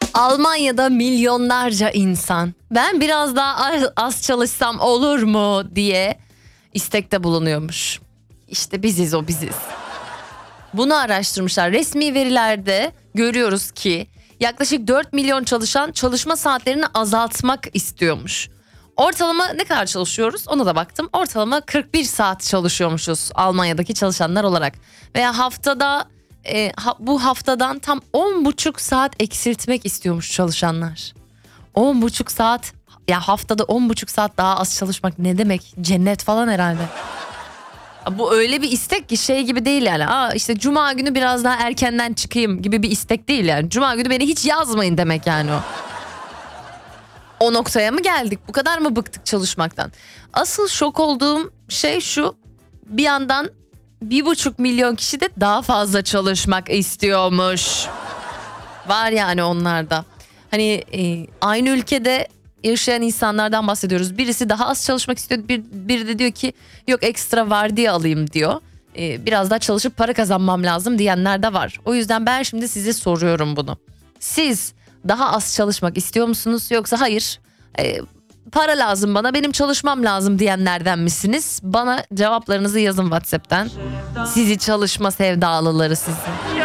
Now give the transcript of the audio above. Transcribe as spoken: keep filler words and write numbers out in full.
Almanya'da milyonlarca insan ben biraz daha az çalışsam olur mu diye istekte bulunuyormuş. İşte biziz o biziz. Bunu araştırmışlar. Resmi verilerde görüyoruz ki yaklaşık dört milyon çalışan çalışma saatlerini azaltmak istiyormuş. Ortalama ne kadar çalışıyoruz ona da baktım. Ortalama kırk bir saat çalışıyormuşuz Almanya'daki çalışanlar olarak. Veya haftada e, ha, bu haftadan tam on buçuk saat eksiltmek istiyormuş çalışanlar. on buçuk saat ya haftada on buçuk saat daha az çalışmak ne demek? Cennet falan herhalde. Bu öyle bir istek ki şey gibi değil yani. Aa işte cuma günü biraz daha erkenden çıkayım gibi bir istek değil yani. Cuma günü beni hiç yazmayın demek yani o. O noktaya mı geldik? Bu kadar mı bıktık çalışmaktan? Asıl şok olduğum şey şu. Bir yandan bir buçuk milyon kişi de daha fazla çalışmak istiyormuş. Var yani onlarda. Hani e, aynı ülkede yaşayan insanlardan bahsediyoruz. Birisi daha az çalışmak istiyor. Bir, biri de diyor ki yok ekstra vardiya alayım diyor. Ee, biraz daha çalışıp para kazanmam lazım diyenler de var. O yüzden ben şimdi size soruyorum bunu. Siz daha az çalışmak istiyor musunuz? Yoksa hayır e, para lazım bana benim çalışmam lazım diyenlerden misiniz? Bana cevaplarınızı yazın WhatsApp'ten. Sizi çalışma sevdalıları sizi.